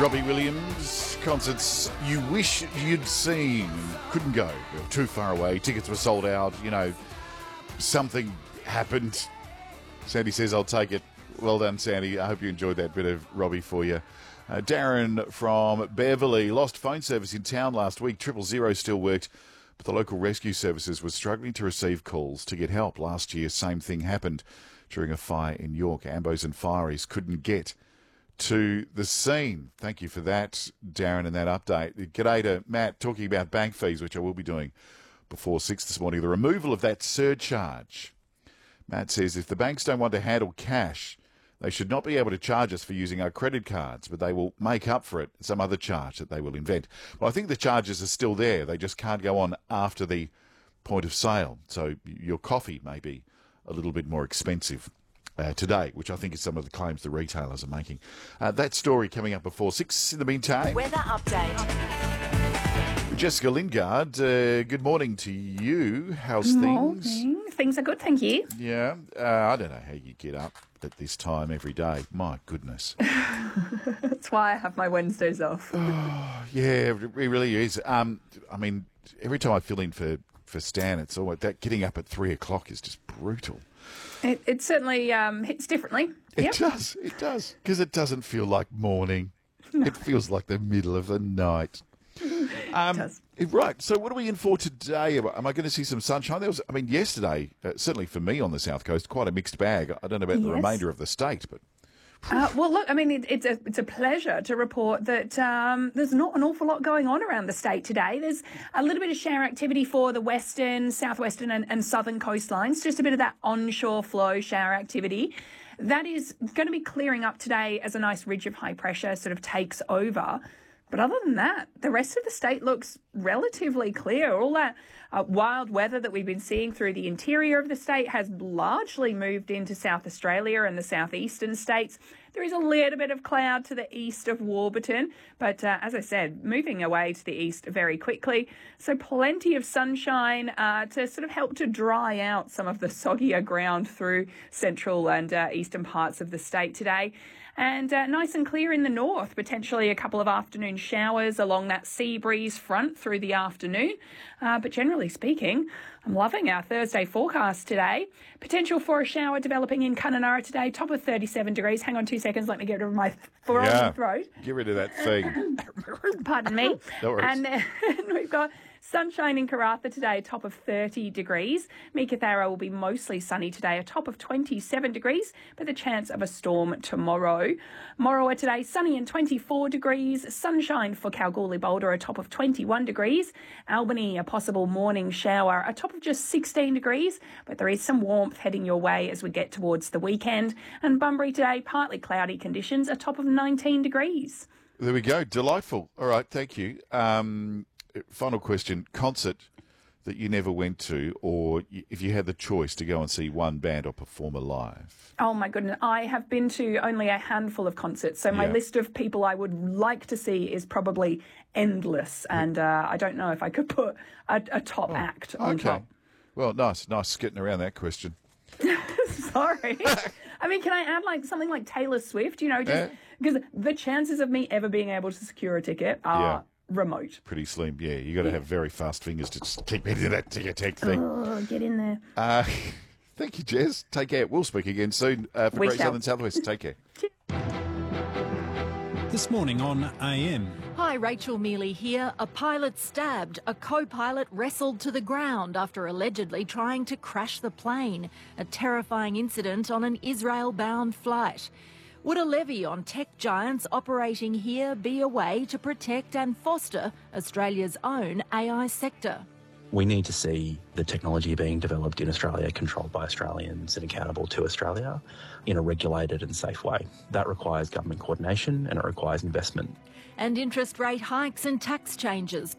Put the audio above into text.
Robbie Williams, concerts you wish you'd seen. Couldn't go. They were too far away. Tickets were sold out. You know, something happened. Sandy says, I'll take it. Well done, Sandy. I hope you enjoyed that bit of Robbie for you. Darren from Beverley. Lost phone service in town last week. 000 still worked, but the local rescue services were struggling to receive calls to get help. Last year, same thing happened during a fire in York. Ambos and fireys couldn't get to the scene. Thank you for that, Darren, and that update. G'day to Matt, talking about bank fees, which I will be doing before 6 this morning. The removal of that surcharge. Matt says, if the banks don't want to handle cash, they should not be able to charge us for using our credit cards, but they will make up for it, some other charge that they will invent. Well, I think the charges are still there. They just can't go on after the point of sale. So your coffee may be a little bit more expensive today, which I think is some of the claims the retailers are making. That story coming up before 6. In the meantime, weather update. Jessica Lingard, good morning to you. How's things? Things are good, thank you. Yeah, I don't know how you get up at this time every day. My goodness. That's why I have my Wednesdays off. Oh, yeah, it really is. I mean, every time I fill in for Stan, it's always that getting up at 3 o'clock is just brutal. It certainly hits differently. It does, because it doesn't feel like morning. No. It feels like the middle of the night. It does. Right, so what are we in for today? Am I going to see some sunshine? Yesterday, certainly for me on the South Coast, quite a mixed bag. I don't know about the remainder of the state, but... Well, look, I mean, it's a pleasure to report that there's not an awful lot going on around the state today. There's a little bit of shower activity for the western, southwestern and southern coastlines, just a bit of that onshore flow shower activity. That is going to be clearing up today as a nice ridge of high pressure sort of takes over. But other than that, the rest of the state looks relatively clear. All that wild weather that we've been seeing through the interior of the state has largely moved into South Australia and the southeastern states. There is a little bit of cloud to the east of Warburton, but as I said, moving away to the east very quickly. So plenty of sunshine to sort of help to dry out some of the soggier ground through central and eastern parts of the state today. And nice and clear in the north, potentially a couple of afternoon showers along that sea breeze front through the afternoon. But generally speaking, I'm loving our Thursday forecast today. Potential for a shower developing in Kununurra today, top of 37 degrees. Hang on 2 seconds, let me get rid of my throat. Get rid of that thing. Pardon me. No worries. And then we've got sunshine in Karratha today, a top of 30 degrees. Meekatharra will be mostly sunny today, a top of 27 degrees, but the chance of a storm tomorrow. Morawa today, sunny and 24 degrees. Sunshine for Kalgoorlie Boulder, a top of 21 degrees. Albany, a possible morning shower, a top of just 16 degrees, but there is some warmth heading your way as we get towards the weekend. And Bunbury today, partly cloudy conditions, a top of 19 degrees. There we go. Delightful. All right, thank you. Final question. Concert that you never went to, or if you had the choice to go and see one band or performer live? Oh, my goodness. I have been to only a handful of concerts, so my list of people I would like to see is probably endless, and I don't know if I could put a top act on top. Well, nice skitting around that question. Sorry. I mean, can I add something like Taylor Swift, just because the chances of me ever being able to secure a ticket are remote. Pretty slim, yeah. You got to have very fast fingers to just keep into that ticket thing. Oh, get in there. Thank you, Jez. Take care. We'll speak again soon. For Great Southern Southwest, take care. This morning on AM. Hi, Rachel Mealy here. A pilot stabbed. A co-pilot wrestled to the ground after allegedly trying to crash the plane. A terrifying incident on an Israel-bound flight. Would a levy on tech giants operating here be a way to protect and foster Australia's own AI sector? We need to see the technology being developed in Australia, controlled by Australians and accountable to Australia in a regulated and safe way. That requires government coordination and it requires investment. And interest rate hikes and tax changes